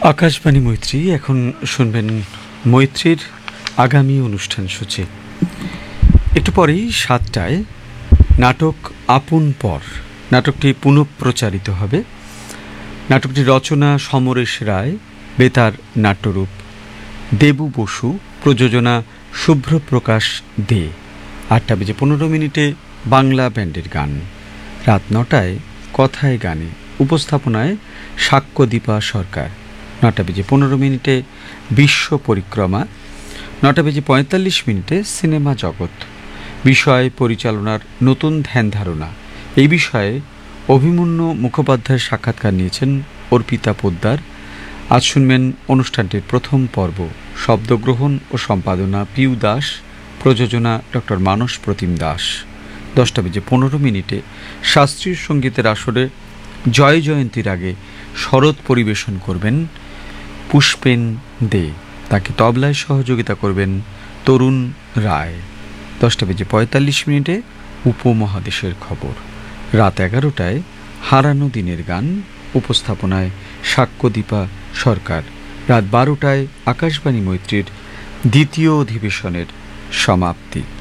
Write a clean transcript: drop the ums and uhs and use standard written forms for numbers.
আকাশবাণী মৈত্রী। এখন শুনবেন মৈত্রীর আগামী অনুষ্ঠান সূচি। একটু পরেই 7টায় নাটক আপন পর নাটকটি পুনঃপ্রচারিত হবে। নাটকটির রচনা সমরেশ রায়, বেতার নাট্যরূপ দেবু বসু, প্রযোজনা শুভ্রপ্রকাশ দে। 8:15 বাংলা ব্যান্ডের গান। রাত 9টায় কথায় গানে, উপস্থাপনায় সাক্ষ্যদীপা সরকার। 9:15 বিশ্ব পরিক্রমা। 9:45 সিনেমা জগৎ, বিষয় পরিচালনার নতুন ধ্যান ধারণা। এই বিষয়ে অভিমন্যু মুখোপাধ্যায়ের সাক্ষাৎকার নিয়েছেন অর্পিতা পোদ্দার। আজ শুনবেন অনুষ্ঠানটির প্রথম পর্ব। শব্দগ্রহণ ও সম্পাদনা পিউ দাস, প্রযোজনা ডক্টর মানস প্রতিম দাস। 10:15 শাস্ত্রীয় সঙ্গীতের আসরে জয় জয়ন্তীর আগে শরৎ পরিবেশন করবেন পুষ্পেন দে। তাকে তবলায় সহযোগিতা করবেন তরুণ রায়। 10:45 উপমহাদেশের খবর। রাত 11টায় হারানো দিনের গান, উপস্থাপনায় সাক্ষ্যদীপা সরকার। রাত 12টায় আকাশবাণী মৈত্রীর দ্বিতীয় অধিবেশনের সমাপ্তি।